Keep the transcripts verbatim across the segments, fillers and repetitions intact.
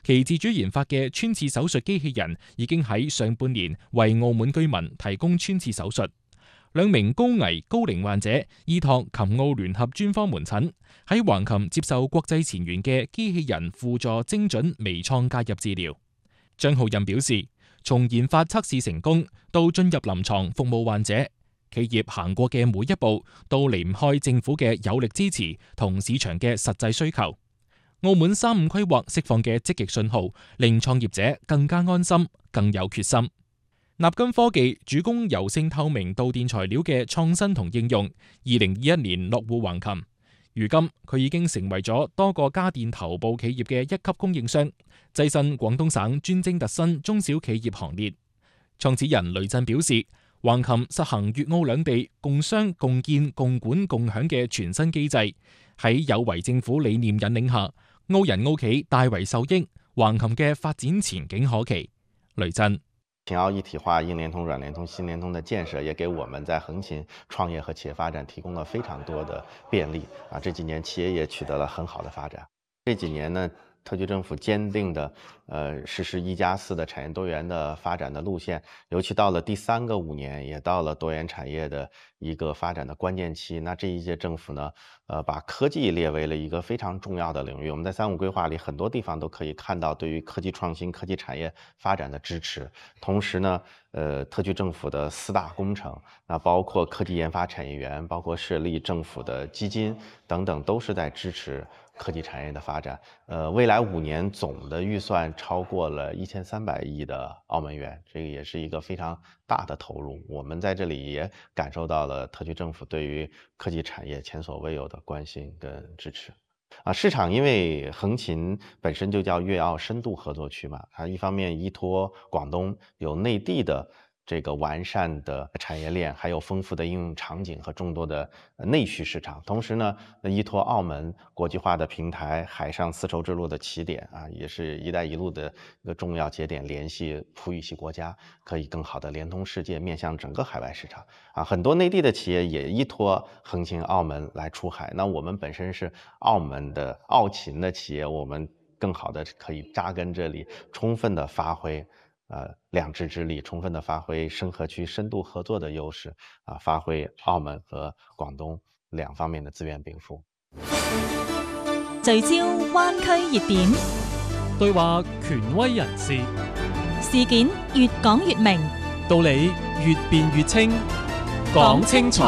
其自主研發嘅穿刺手術機器人已經喺上半年為澳門居民提供穿刺手術。兩名高危高齡患者依託琴澳聯合專科門診，喺橫琴接受國際前沿嘅機器人輔助精準微創介入治療。張浩任表示，從研發測試成功到進入臨床服務患者，企業行過嘅每一步都離唔開政府嘅有力支持同市場嘅實際需求。澳門三五規劃釋放嘅積極信號，令創業者更加安心、更有決心。納金科技主攻柔性透明導電材料嘅創新同應用，二零二一年落戶橫琴。如今佢已經成為咗多個家電頭部企業嘅一級供應商，躋身廣東省專精特新中小企業行列。創始人雷震表示，橫琴實行粵澳兩地共商共建共管共享嘅全新機制，喺有為政府理念引領下，澳人澳企大為受益，橫琴嘅發展前景可期。雷震。 秦澳一體化、硬聯通、軟聯通、新聯通的建設，也給我們在橫琴創業和企業發展提供了非常多的便利啊！這幾年企業也取得了很好的發展。這幾年呢，特區政府堅定的呃實施一加四的產業多元的發展的路線，尤其到了第三個五年，也到了多元產業的一個發展的關鍵期。那這一屆政府呢，呃，把科技列為了一個非常重要的領域。我們在三五規劃裏很多地方都可以看到對於科技創新、科技產業發展的支持。同時呢，呃，特區政府的四大工程，那包括科技研發產業園，包括設立政府的基金等等，都是在支持科技產業的發展。呃，未來五年總的預算超過了一千三百億的澳門元，這個也是一個非常大的投入。我們在這裏也感受到了特區政府對於科技產業前所未有的關心跟支持。啊，市場因為橫琴本身就叫粵澳深度合作區嘛，它一方面依託廣東有內地的這個完善的產業鏈，還有豐富的應用場景和眾多的內需市場。同時呢，依託澳門國際化的平台，海上絲綢之路的起點啊，也是一帶一路的一個重要節點，聯繫葡語系國家，可以更好的連通世界，面向整個海外市場。啊，很多內地的企業也依託橫琴澳門來出海。那我們本身是澳門的澳勤的企業，我們更好的可以扎根這裡，充分的發揮呃，兩支之力，充分的發揮深合區深度合作的優勢啊，發揮澳門和廣東兩方面的資源稟賦。 聚焦灣區熱點， 對話權威人士， 事件越講越明， 道理越辯越清，講清楚。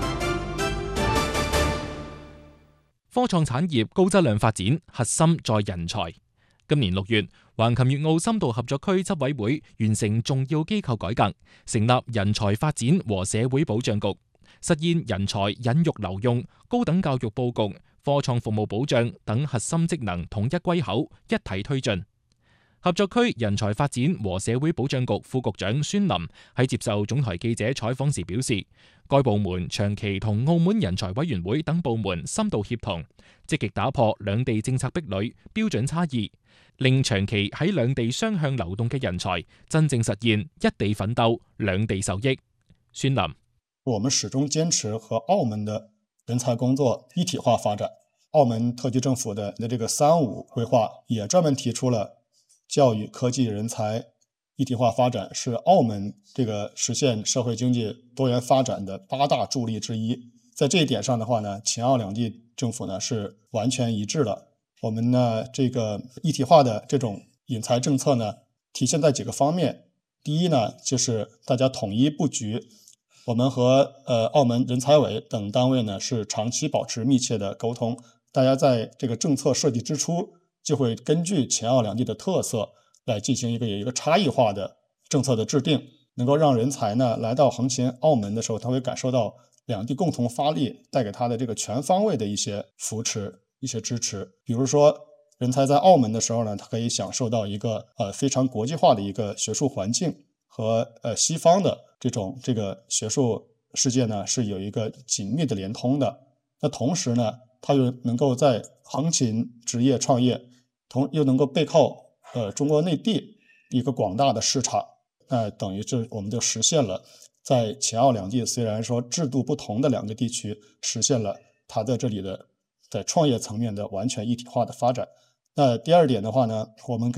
科創產業高質量發展，核心在人才。今年六月，橫琴粵澳深度合作區執委會完成重要機構改革，成立人才發展和社會保障局，實現人才引育留用、高等教育佈局、科創服務保障等核心職能統一歸口，一體推進。合作區人才發展和社會保障局副局長孫林喺接受總台記者採訪時表示，該部門長期同澳門人才委員會等部門深度協同，積極打破兩地政策壁壘、標準差異，令長期喺兩地雙向流動嘅人才真正實現一地奮鬥、兩地受益。孫林： 我們始終堅持和澳門的人才工作一體化發展。澳門特區政府的的這個三五規劃也專門提出了教育、科技、人才一體化發展是澳門這個實現社會經濟多元發展的八大助力之一。在這一點上的話呢，秦澳兩地政府呢是完全一致的。我們呢這個一體化的這種引才政策呢，體現在幾個方面。第一呢，就是大家統一布局。我們和呃澳門人才委等單位呢是長期保持密切的溝通。大家在這個政策設計之初，就會根據秦澳兩地的特色來進行一個有一個差異化的政策的制定，能夠讓人才呢來到橫琴澳門的時候，他會感受到兩地共同發力帶給他的這個全方位的一些扶持、一些支持。比如說，人才在澳門的時候呢，他可以享受到一個呃非常國際化的一個學術環境和呃西方的這種這個學術世界呢是有一個緊密的連通的。那同時呢，他又能夠在橫琴職業創業，同又能夠背靠呃中國內地一個廣大的市場，那、呃、等於這我們就實現了在秦澳兩地雖然說制度不同的兩個地區，實現了它在這裡的在創業層面的完全一體化的發展。那第二點的話呢，我們